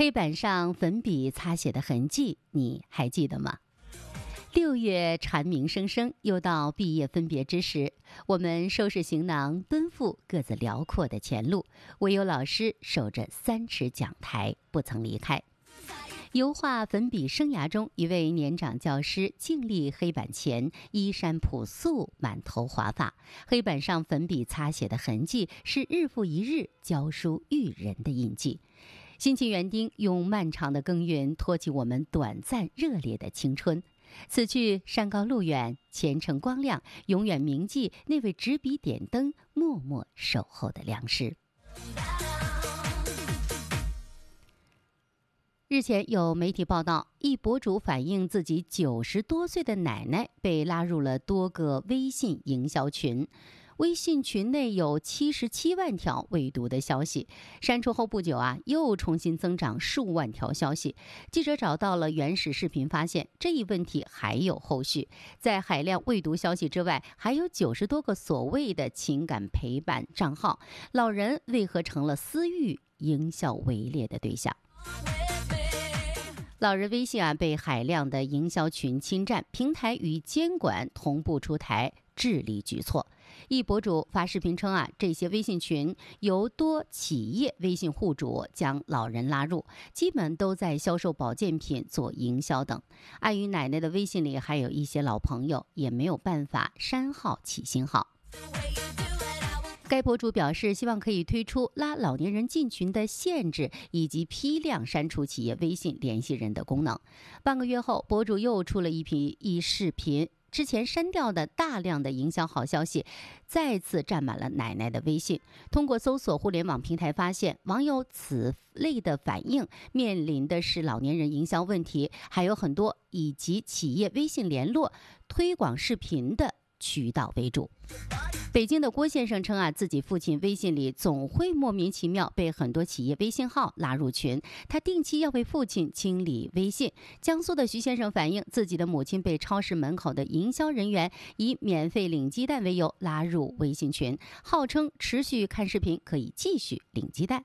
黑板上粉笔擦写的痕迹，你还记得吗？6月蝉鸣声声，又到毕业分别之时，我们收拾行囊，奔赴各自辽阔的前路，唯有老师守着3尺讲台，不曾离开。油画粉笔生涯中，一位年长教师静立黑板前，衣衫朴素，满头华发，黑板上粉笔擦写的痕迹，是日复一日教书育人的印记。辛勤园丁用漫长的耕耘托起我们短暂热烈的青春。此去山高路远，前程光亮，永远铭记那位执笔点灯、默默守候的良师。日前有媒体报道，一博主反映自己90多岁的奶奶被拉入了多个微信营销群。微信群内有77万条未读的消息，删除后不久又重新增长数万条消息。记者找到了原始视频，发现这一问题还有后续。在海量未读消息之外，还有90多个所谓的情感陪伴账号，老人为何成了私域营销围猎的对象？老人微信被海量的营销群侵占，平台与监管同步出台治理举措。一博主发视频称这些微信群由多企业微信户主将老人拉入，基本都在销售保健品、做营销等。碍于奶奶的微信里还有一些老朋友，也没有办法删号起新号。该博主表示，希望可以推出拉老年人进群的限制，以及批量删除企业微信联系人的功能。半个月后，博主又出了一视频，之前删掉的大量的营销好消息再次占满了奶奶的微信。通过搜索互联网平台发现，网友此类的反应面临的是老年人营销问题，还有很多以及企业微信联络推广视频的渠道为主。北京的郭先生称自己父亲微信里总会莫名其妙被很多企业微信号拉入群，他定期要为父亲清理微信。江苏的徐先生反映，自己的母亲被超市门口的营销人员以免费领鸡蛋为由拉入微信群，号称持续看视频可以继续领鸡蛋。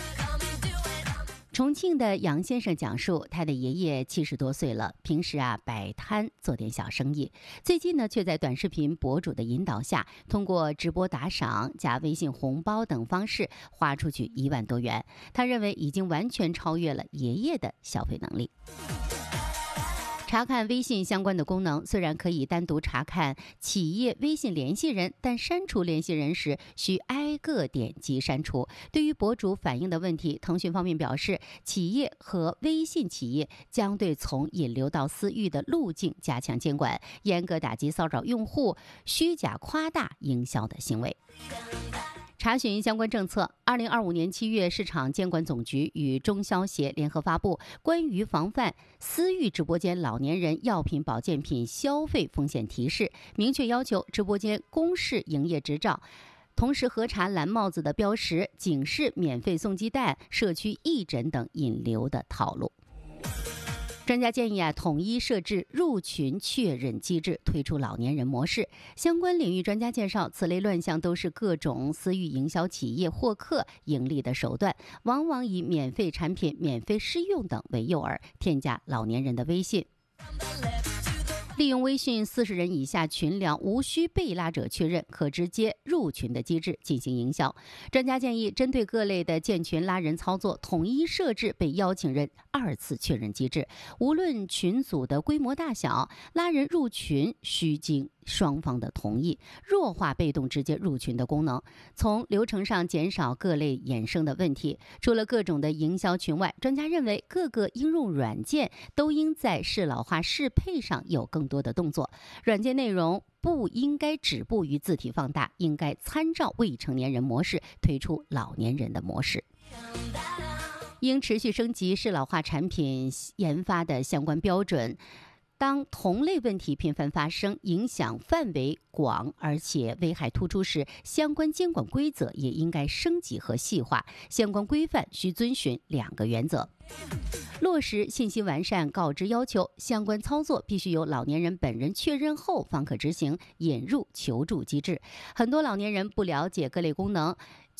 重庆的杨先生讲述，他的爷爷70多岁了，平时摆摊做点小生意，最近呢却在短视频博主的引导下，通过直播打赏、加微信红包等方式花出去1万多元。他认为已经完全超越了爷爷的消费能力。查看微信相关的功能，虽然可以单独查看企业微信联系人，但删除联系人时需挨个点击删除。对于博主反映的问题，腾讯方面表示，企业和微信企业将对从引流到私域的路径加强监管，严格打击骚扰用户、虚假夸大营销的行为。查询相关政策，2025年7月，市场监管总局与中消协联合发布《关于防范私域直播间老年人药品保健品消费风险提示》，明确要求直播间公示营业执照，同时核查蓝帽子的标识，警示免费送鸡蛋、社区义诊等引流的套路。专家建议统一设置入群确认机制，推出老年人模式。相关领域专家介绍，此类乱象都是各种私域营销企业获客盈利的手段，往往以免费产品、免费试用等为诱饵，添加老年人的微信。利用微信40人以下群聊无需被拉者确认，可直接入群的机制进行营销。专家建议，针对各类的建群拉人操作，统一设置被邀请人2次确认机制。无论群组的规模大小，拉人入群需经双方的同意，弱化被动直接入群的功能，从流程上减少各类衍生的问题。除了各种的营销群外，专家认为各个应用软件都应在适老化适配上有更多的动作，软件内容不应该止步于字体放大，应该参照未成年人模式推出老年人的模式。应持续升级适老化产品研发的相关标准。当同类问题频繁发生，影响范围广，而且危害突出时，相关监管规则也应该升级和细化。相关规范需遵循2个原则：落实信息完善告知要求，相关操作必须由老年人本人确认后方可执行；引入求助机制。很多老年人不了解各类功能，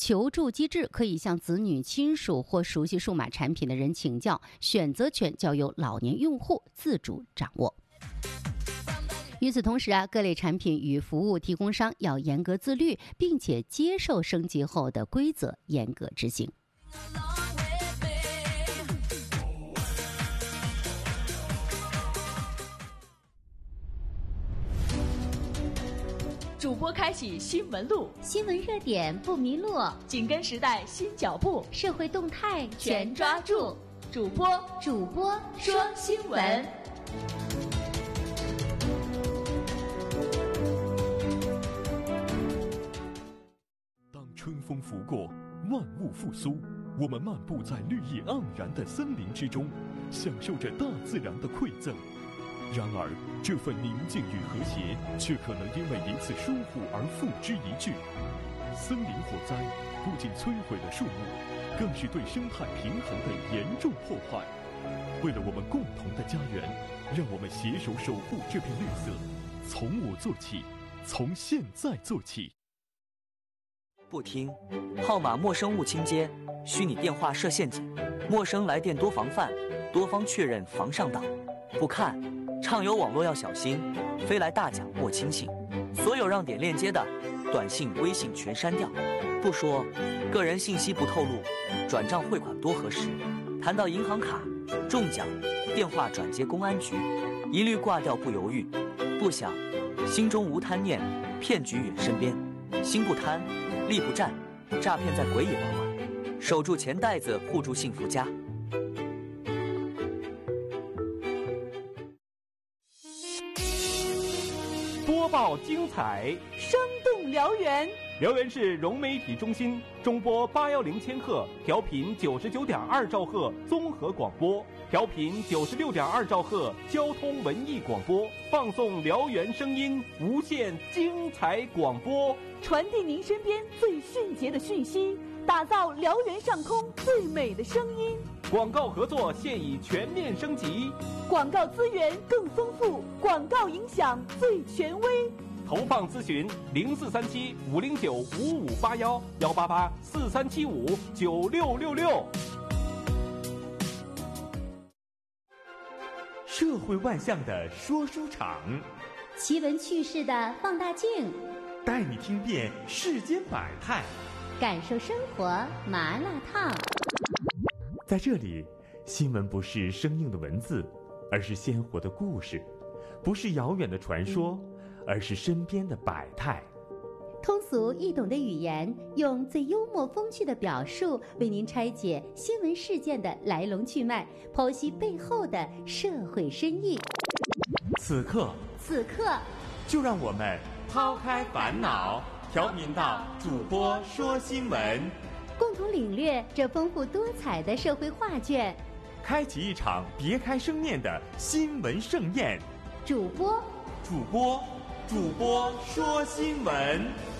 求助机制可以向子女、亲属或熟悉数码产品的人请教，选择权交由老年用户自主掌握。与此同时各类产品与服务提供商要严格自律，并且接受升级后的规则严格执行。 主播开启新闻路， 新闻热点不迷路， 紧跟时代新脚步， 社会动态全抓住。主播说新闻。 当春风拂过，万物复苏，我们漫步在绿意盎然的森林之中，享受着大自然的馈赠。然而，这份宁静与和谐，却可能因为一次疏忽而付之一炬。森林火灾不仅摧毁了树木，更是对生态平衡的严重破坏。为了我们共同的家园，让我们携手守护这片绿色，从我做起，从现在做起。 不听，号码陌生勿倾接，虚拟电话设陷阱，陌生来电多防范，多方确认防上当。不看，畅游网络要小心，飞来大奖莫轻信。所有让点链接的短信、微信全删掉。不说，个人信息不透露，转账汇款多核实。谈到银行卡、中奖，电话转接公安局，一律挂掉不犹豫。不想，心中无贪念，骗局远身边。心不贪，力不战，诈骗在鬼也往往。守住钱袋子，护住幸福家。 播报精彩， 生动辽源。 辽源市融媒体中心中波810千赫，调频99.2兆赫综合广播，调频96.2兆赫交通文艺广播，放送辽源声音，无限精彩广播， 传递您身边最迅捷的讯息，打造辽源上空最美的声音。 广告合作现已全面升级， 广告资源更丰富，广告影响最权威。 投放咨询0437-509-5581，188-4375-9666。 社会万象的说书场， 奇闻趣事的放大镜， 带你听遍世间百态， 感受生活麻辣烫。 在这里，新闻不是生硬的文字，而是鲜活的故事；不是遥远的传说，而是身边的百态。 通俗易懂的语言，用最幽默风趣的表述，为您拆解新闻事件的来龙去脉，剖析背后的社会深意。 此刻，就让我们抛开烦恼，调频到主播说新闻， 共同领略这丰富多彩的社会画卷， 开启一场别开生面的新闻盛宴。 主播说新闻。